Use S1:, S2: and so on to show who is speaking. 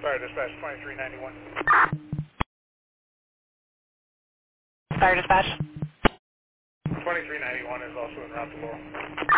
S1: Fire dispatch 2391.
S2: Fire dispatch.
S1: 2391 is also en route to Laurel.